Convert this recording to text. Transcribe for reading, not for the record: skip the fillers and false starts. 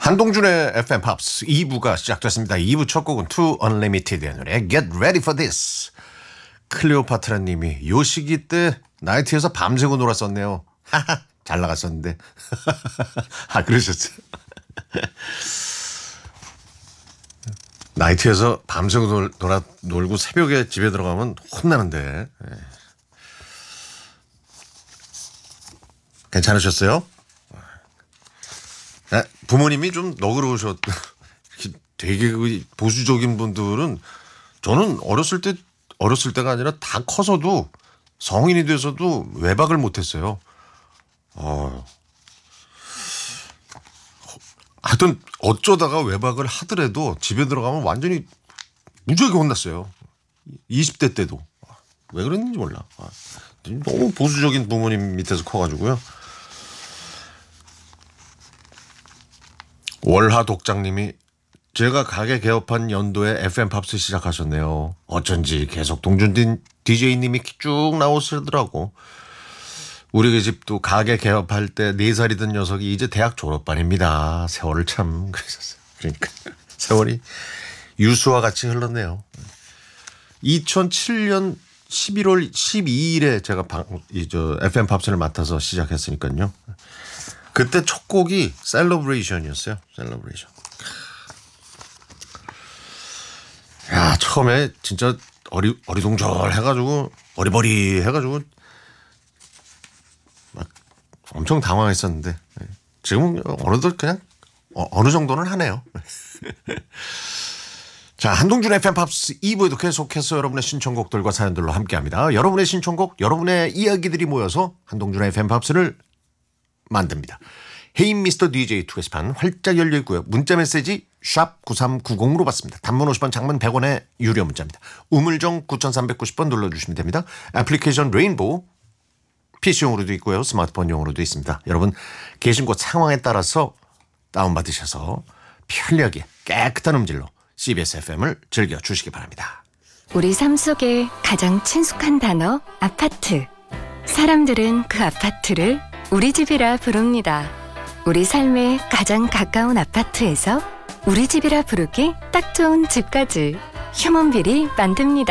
한동준의 FM 팝스 2부가 시작됐습니다. 2부 첫 곡은 Too Unlimited의 노래 Get Ready for This. 클레오파트라 님이 요 시기 때 나이트에서 밤새고 놀았었네요. 잘 나갔었는데. 그러셨어요. 나이트에서 밤새고 놀고 새벽에 집에 들어가면 혼나는데. 괜찮으셨어요? 부모님이 좀 너그러우셨. 되게 보수적인 분들은 저는 어렸을 때가 아니라 다 커서도 성인이 돼서도 외박을 못했어요. 하여튼 어쩌다가 외박을 하더라도 집에 들어가면 완전히 무지하게 혼났어요. 20대 때도. 왜 그랬는지 몰라. 너무 보수적인 부모님 밑에서 커가지고요. 월하 독장님이 제가 가게 개업한 연도에 FM 팝스 시작하셨네요. 어쩐지 계속 동준 DJ님이 쭉 나오시더라고. 우리 집도 가게 개업할 때 4살이던 녀석이 이제 대학 졸업반입니다. 세월을 참 그러셨어요. 그러니까 세월이 유수와 같이 흘렀네요. 2007년 11월 12일에 제가 FM 팝스를 맡아서 시작했으니까요. 그때 첫 곡이 셀러브레이션이었어요. 셀러브레이션. 야, 처음에 진짜 어리둥절해가지고 어리버리해가지고 막 엄청 당황했었는데 지금은 어느덧 그냥 어느 정도는 하네요. 자, 한동준 FM 팝스 2부에도 계속해서 여러분의 신청곡들과 사연들로 함께합니다. 여러분의 신청곡, 여러분의 이야기들이 모여서 한동준 FM 팝스를 만듭니다. 헤이 미스터 DJ 투게시판 활짝 열려 있고요. 문자 메시지 샵 9390으로 받습니다. 단문 50원, 장문 100원의 유료 문자입니다. 우물정 9390번 눌러주시면 됩니다. 애플리케이션 레인보우 PC용으로도 있고요. 스마트폰용으로도 있습니다. 여러분 계신 곳 상황에 따라서 다운받으셔서 편리하게 깨끗한 음질로 CBS FM을 즐겨주시기 바랍니다. 우리 삶 속에 가장 친숙한 단어 아파트. 사람들은 그 아파트를 우리 집이라 부릅니다. 우리 삶에 가장 가까운 아파트에서 우리 집이라 부르기 딱 좋은 집까지 휴먼빌이 만듭니다.